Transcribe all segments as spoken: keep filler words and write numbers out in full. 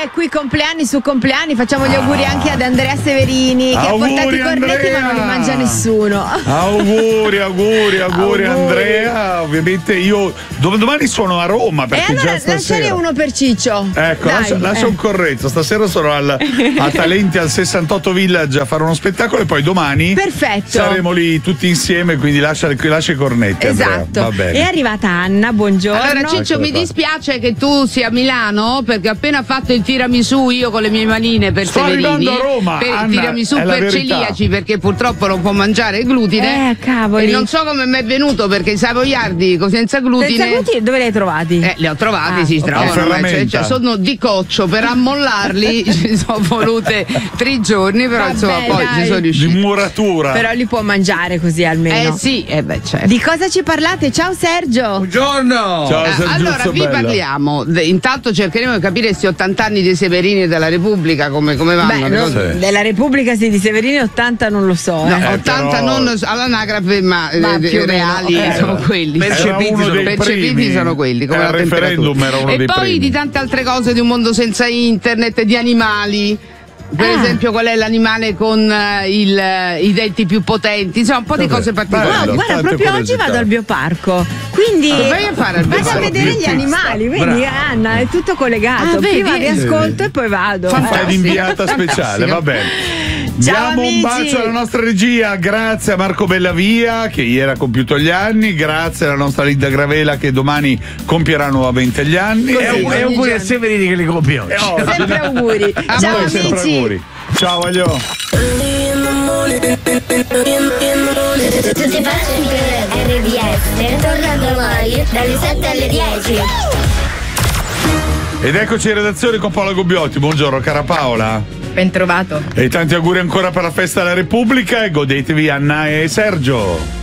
è qui compleanni su compleanni, facciamo gli auguri ah. anche ad Andrea Severini che auguri, ha portato i cornetti Andrea. Ma non li mangia nessuno. Auguri, auguri, auguri, auguri. Andrea. Ovviamente io domani sono a Roma perché e allora già stasera lasciare uno per Ciccio. Ecco, Dai, lascia, lascia eh. un corretto. Stasera sono al, a Talenti al sessantotto Village a fare uno spettacolo e poi domani perfetto saremo lì tutti insieme, quindi lascia, lascia i cornetti. Esatto. Va bene. È arrivata Anna, buongiorno. Allora Ciccio, mi dispiace che tu sia a Milano perché ho appena fatto il tiramisù io con le mie manine per Sto Severini. arrivando a Roma, per Anna, il tiramisù per verità. celiaci perché purtroppo non può mangiare il glutine. Eh, cavoli. E non so come mi è venuto perché i savoiardi senza glutine. Senza glutine dove li hai trovati? Eh, li ho trovati, ah, si okay. trovano. Cioè, cioè, sono di coccio per ammollarli ci sono volute tre giorni, però vabbè, insomma poi dai. ci sono riusciti. Di muratura. Però li può mangiare così almeno. Eh sì, eh beh, certo. Di cosa ci parlate? Ciao Sergio. Buongiorno. Ciao Sergio. Eh, allora vi bella. parliamo. Intanto cercheremo di capire questi ottanta anni dei Severini della Repubblica come, come vanno. Beh, le non, cose. Sì. Della Repubblica sì, di Severini ottanta non lo so. No, eh. ottanta però- non all'anagrafe, ma, Ma eh, più o meno, reali eh, sono quelli. percepiti Era uno sono- dei percepiti primi. sono quelli, come Eh, la il referendum temperatura. era uno E dei poi primi. di tante altre cose, di un mondo senza internet, di animali. Per Ah. esempio, qual è l'animale con eh, il, eh, i denti più potenti? Insomma, un po' di Vabbè, cose particolari. No, bello, guarda, tante proprio oggi curiosità. vado al bioparco. Quindi Ah, vai a fare al vado a bioparco? vedere gli animali, vedi Anna, è tutto collegato. Ah, vedi? Prima vi ascolto e poi vado. Fai Eh. l'inviata speciale, va bene. Ciao, Diamo un amici. bacio alla nostra regia, grazie a Marco Bellavia che ieri ha compiuto gli anni, grazie alla nostra Linda Gravela che domani compierà nuovamente gli anni. Così, E ogni auguri a giorno. Severini che li compie oggi. Eh, oh, Sempre auguri. a Ciao voi sempre amici. auguri. Ciao, voglio. Tutti pazzi per R D S, torna domani dalle sette alle dieci. Ed eccoci in redazione con Paola Gubbiotti. Buongiorno cara Paola. Ben trovato. E tanti auguri ancora per la festa della Repubblica e godetevi Anna e Sergio.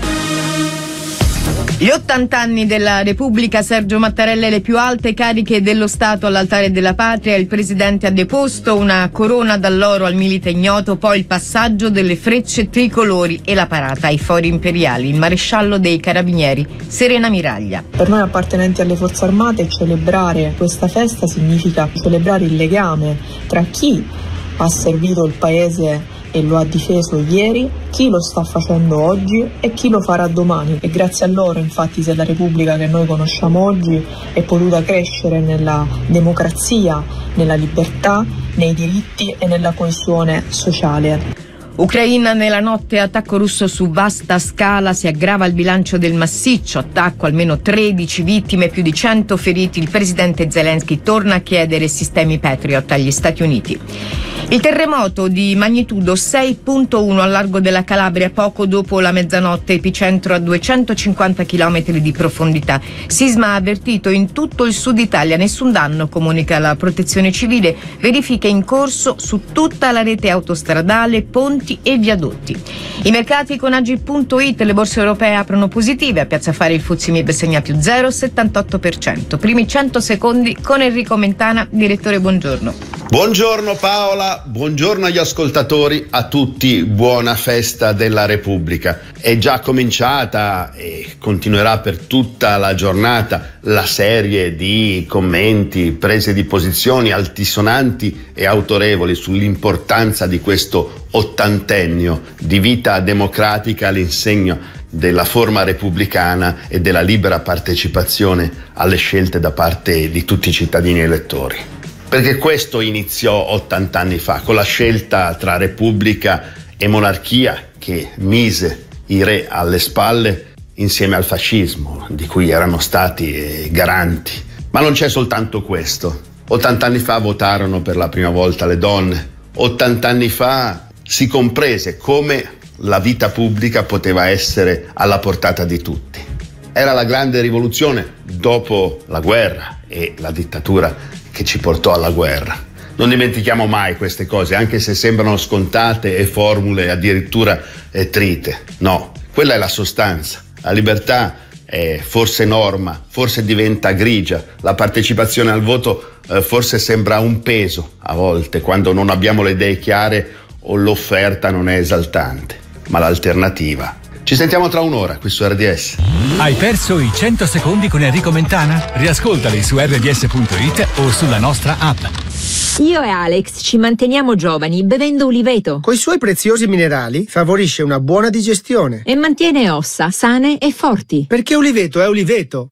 Gli ottanta anni della Repubblica, Sergio Mattarella e le più alte cariche dello Stato all'altare della patria, il presidente ha deposto una corona d'alloro al milite ignoto, poi il passaggio delle frecce tricolori e la parata ai fori imperiali, il maresciallo dei carabinieri Serena Miraglia. Per noi appartenenti alle forze armate celebrare questa festa significa celebrare il legame tra chi ha servito il paese e lo ha difeso ieri, chi lo sta facendo oggi e chi lo farà domani. E grazie a loro infatti se la Repubblica che noi conosciamo oggi è potuta crescere nella democrazia, nella libertà, nei diritti e nella coesione sociale. Ucraina nella notte, attacco russo su vasta scala, si aggrava il bilancio del massiccio attacco, almeno tredici vittime, più di cento feriti. Il presidente Zelensky torna a chiedere sistemi Patriot agli Stati Uniti. Il terremoto di magnitudo sei virgola uno al largo della Calabria poco dopo la mezzanotte, epicentro a duecentocinquanta chilometri di profondità. Sisma avvertito in tutto il sud Italia, nessun danno, comunica la Protezione Civile, verifiche in corso su tutta la rete autostradale, ponti e viadotti. I mercati con Agi punto it, le borse europee aprono positive, a Piazza Affari il F T S E MIB segna più zero virgola settantotto per cento. Primi cento secondi con Enrico Mentana, direttore, buongiorno. Buongiorno Paola, buongiorno agli ascoltatori, a tutti buona festa della Repubblica. È già cominciata e continuerà per tutta la giornata la serie di commenti, prese di posizioni altisonanti e autorevoli sull'importanza di questo ottantennio di vita democratica all'insegna della forma repubblicana e della libera partecipazione alle scelte da parte di tutti i cittadini elettori. Perché questo iniziò ottanta anni fa, con la scelta tra Repubblica e monarchia che mise i re alle spalle insieme al fascismo, di cui erano stati garanti. Ma non c'è soltanto questo. ottanta anni fa votarono per la prima volta le donne. ottanta anni fa si comprese come la vita pubblica poteva essere alla portata di tutti. Era la grande rivoluzione dopo la guerra e la dittatura che ci portò alla guerra. Non dimentichiamo mai queste cose, anche se sembrano scontate e formule addirittura eh, trite. No, quella è la sostanza. La libertà è forse norma, forse diventa grigia. La partecipazione al voto eh, forse sembra un peso a volte, quando non abbiamo le idee chiare o l'offerta non è esaltante. Ma l'alternativa. Ci sentiamo tra un'ora qui su R D S. Hai perso i cento secondi con Enrico Mentana? Riascoltali su R D S punto it o sulla nostra app. Io e Alex ci manteniamo giovani bevendo uliveto. Coi suoi preziosi minerali favorisce una buona digestione. E mantiene ossa sane e forti. Perché uliveto è uliveto.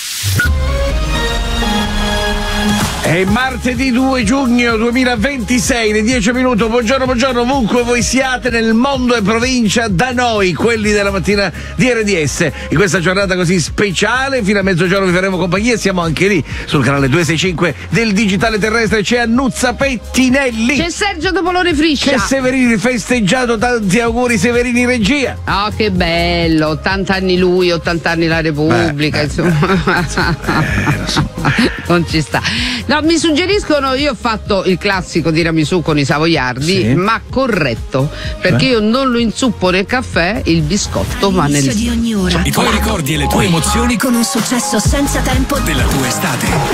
È martedì due giugno duemilaventisei, le dieci minuti. Buongiorno, buongiorno, ovunque voi siate nel mondo e provincia, da noi, quelli della mattina di R D S. In questa giornata così speciale, fino a mezzogiorno vi faremo compagnia. Siamo anche lì sul canale duecentosessantacinque del digitale terrestre. C'è Annuzza Pettinelli. C'è Sergio Topolone Friscia. C'è Severini, festeggiato. Tanti auguri, Severini, regia. Oh, che bello! ottanta anni lui, ottanta anni la Repubblica, beh, insomma. Eh, lo so. Non ci sta. No, mi suggeriscono, io ho fatto il classico tiramisù con i savoiardi, sì, ma corretto, perché io non lo inzuppo nel caffè, il biscotto, ma nel di ogni ora. I tuoi ricordi e le tue emozioni con un successo senza tempo della tua estate.